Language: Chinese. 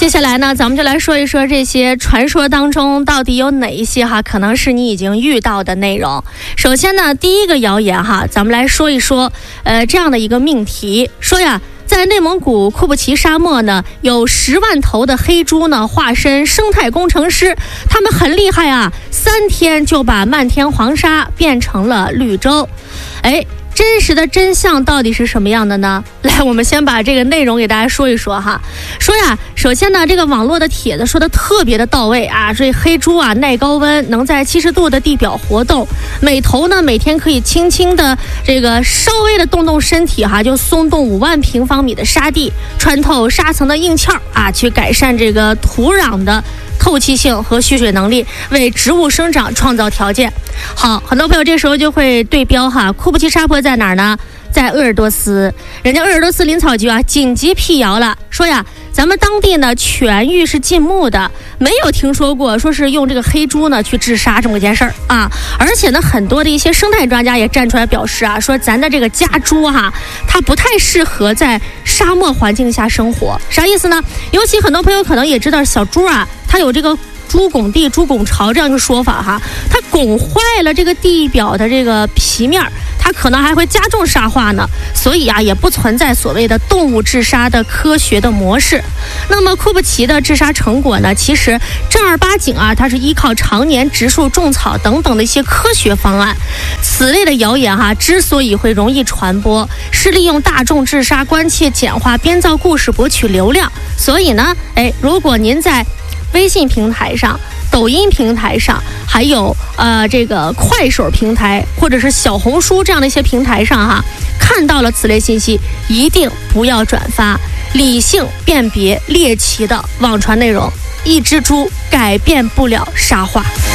接下来呢，咱们就来说一说这些传说当中到底有哪一些可能是你已经遇到的内容。首先呢，第一个谣言咱们来说一说这样的一个命题，说呀，在内蒙古库布齐沙漠呢，有10万头的黑猪呢，化身生态工程师，他们很厉害啊，3天就把漫天黄沙变成了绿洲。真实的真相到底是什么样的呢？来，我们先把这个内容给大家说一说哈。说呀，首先呢，这个网络的帖子说的特别的到位啊，这黑猪啊耐高温，能在70度的地表活动，每头呢每天可以轻轻的这个稍微的动动身体就松动5万平方米的沙地，穿透沙层的硬壳去改善这个土壤的透气性和蓄水能力，为植物生长创造条件。好，很多朋友这时候就会对标库布齐沙漠在哪儿呢？在鄂尔多斯，人家鄂尔多斯林草局紧急辟谣了，说呀，咱们当地呢全域是禁牧的，没有听说过说是用这个黑猪呢去治沙这么一件事儿啊。而且呢，很多的一些生态专家也站出来表示说咱的这个家猪它不太适合在沙漠环境下生活。啥意思呢？尤其很多朋友可能也知道，小猪它有这个猪拱地、猪拱巢这样一个说法它拱坏了这个地表的这个皮面，它可能还会加重沙化呢。所以也不存在所谓的动物治沙的科学的模式。那么库布齐的治沙成果呢，其实正儿八经它是依靠常年植树种草等等的一些科学方案。此类的谣言之所以会容易传播，是利用大众治沙关切简化编造故事博取流量。所以呢，如果您在微信平台上、抖音平台上，还有这个快手平台或者是小红书这样的一些平台上看到了此类信息，一定不要转发，理性辨别猎奇的网传内容。一只猪改变不了沙化。